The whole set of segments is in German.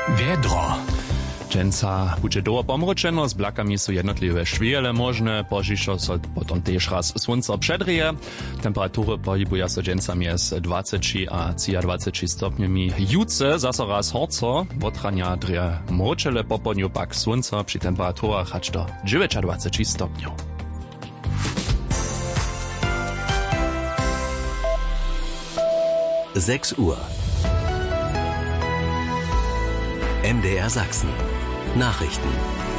Wiedro. Dżęca budzie doła pomročeno, z blakami są jednotliwe szwiele możne, pożiszo so potom też raz słońce przedrije. Temperatury pohybują się dżęca między 20 a 23 stopniami. Jutce zasa raz horco, wotrania drje mročele, po południu pak słońce przy temperaturach aż do 29 stopniów. Sechs Uhr. MDR Sachsen. Nachrichten.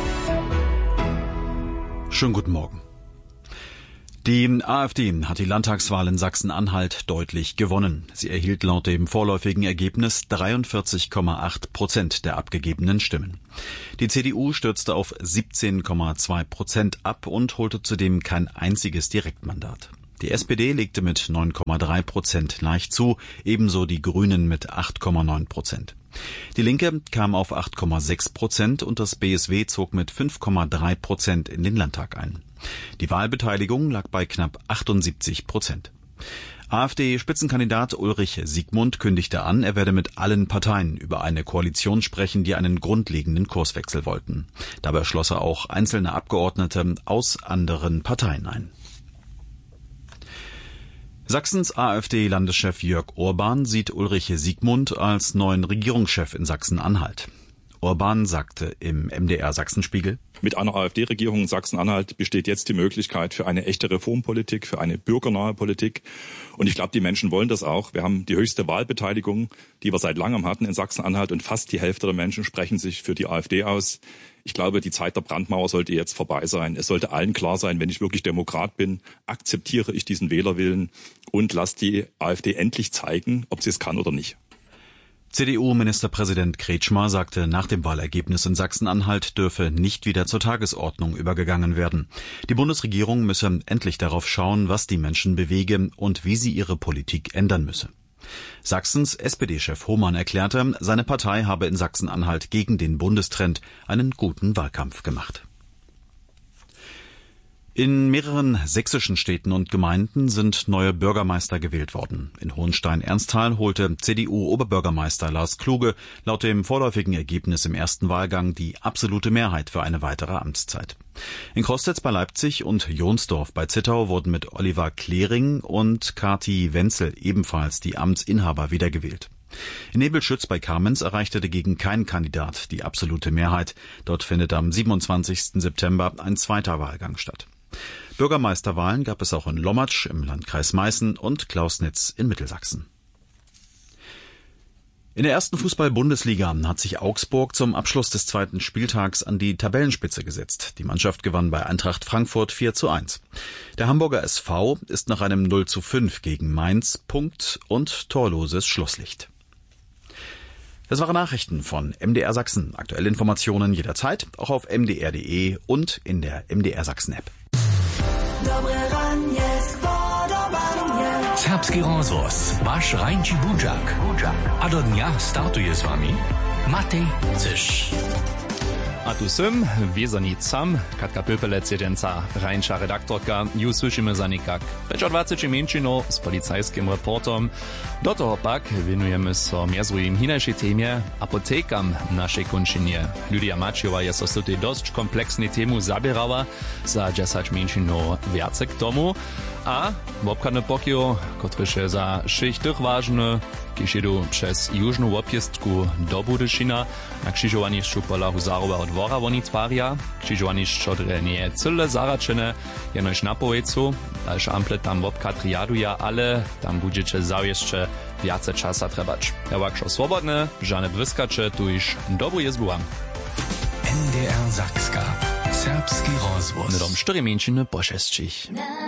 Schönen guten Morgen. Die AfD hat die Landtagswahl in Sachsen-Anhalt deutlich gewonnen. Sie erhielt laut dem vorläufigen Ergebnis 43,8% der abgegebenen Stimmen. Die CDU stürzte auf 17,2% ab und holte zudem kein einziges Direktmandat. Die SPD legte mit 9,3% leicht zu, ebenso die Grünen mit 8,9%. Die Linke kam auf 8,6% und das BSW zog mit 5,3% in den Landtag ein. Die Wahlbeteiligung lag bei knapp 78%. AfD-Spitzenkandidat Ulrich Siegmund kündigte an, er werde mit allen Parteien über eine Koalition sprechen, die einen grundlegenden Kurswechsel wollten. Dabei schloss er auch einzelne Abgeordnete aus anderen Parteien ein. Sachsens AfD-Landeschef Jörg Orban sieht Ulrich Siegmund als neuen Regierungschef in Sachsen-Anhalt. Orban sagte im MDR Sachsenspiegel: Mit einer AfD-Regierung in Sachsen-Anhalt besteht jetzt die Möglichkeit für eine echte Reformpolitik, für eine bürgernahe Politik. Und ich glaube, die Menschen wollen das auch. Wir haben die höchste Wahlbeteiligung, die wir seit langem hatten in Sachsen-Anhalt. Und fast die Hälfte der Menschen sprechen sich für die AfD aus. Ich glaube, die Zeit der Brandmauer sollte jetzt vorbei sein. Es sollte allen klar sein, wenn ich wirklich Demokrat bin, akzeptiere ich diesen Wählerwillen und lasse die AfD endlich zeigen, ob sie es kann oder nicht. CDU-Ministerpräsident Kretschmer sagte, nach dem Wahlergebnis in Sachsen-Anhalt dürfe nicht wieder zur Tagesordnung übergegangen werden. Die Bundesregierung müsse endlich darauf schauen, was die Menschen bewege und wie sie ihre Politik ändern müsse. Sachsens SPD-Chef Hohmann erklärte, seine Partei habe in Sachsen-Anhalt gegen den Bundestrend einen guten Wahlkampf gemacht. In mehreren sächsischen Städten und Gemeinden sind neue Bürgermeister gewählt worden. In Hohenstein-Ernsthal holte CDU-Oberbürgermeister Lars Kluge laut dem vorläufigen Ergebnis im ersten Wahlgang die absolute Mehrheit für eine weitere Amtszeit. In Crostitz bei Leipzig und Jonsdorf bei Zittau wurden mit Oliver Klering und Kati Wenzel ebenfalls die Amtsinhaber wiedergewählt. In Nebelschütz bei Kamenz erreichte dagegen kein Kandidat die absolute Mehrheit. Dort findet am 27. September ein zweiter Wahlgang statt. Bürgermeisterwahlen gab es auch in Lommatsch im Landkreis Meißen und Klausnitz in Mittelsachsen. In der ersten Fußball-Bundesliga hat sich Augsburg zum Abschluss des zweiten Spieltags an die Tabellenspitze gesetzt. Die Mannschaft gewann bei Eintracht Frankfurt 4:1. Der Hamburger SV ist nach einem 0:5 gegen Mainz Punkt- und torloses Schlusslicht. Das waren Nachrichten von MDR Sachsen. Aktuelle Informationen jederzeit, auch auf mdr.de und in der MDR Sachsen-App. Serbski rozhlas, váš Rajnči Budžak. A do dňa startuje s vami Matej Cyš. A tu sem, vezani sam, Katka Pöpelec je dżęca Rajnča redaktorka. Ju słyszymy za nikak več od 20 minčinov s policajskim reportom. Do toho pak venujemy so mjezrujim hinajšej temje apotekam našej končinie. Lydia Mačjova je so z tej dosť kompleksnej tému zabierała za 10 minčinov viace k tomu. A wobkane pokio, kotryše za šichtych ważne, kiž jedu przez južnú objezdku do Budyšina, na krzyżowanišću pola Huzárového dvora oni tvaria, krzyżowanišćo dre nie cyle zaračene, jenož na pojecu, daž ample tam wobkat riaduja, ale tam budete zaujeszcze viace časa trebać. Jawakšo swobodne, žane błyskacze, tu iż dobru jezbu wam. MDR Sachska. Serbski rozhlas. Nedom 4 minčiny po 6.